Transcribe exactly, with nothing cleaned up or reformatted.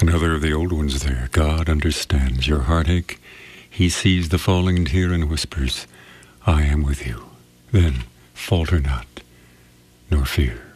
Another of the old ones there. God understands your heartache. He sees the falling tear and whispers, I am with you. Then falter not, nor fear.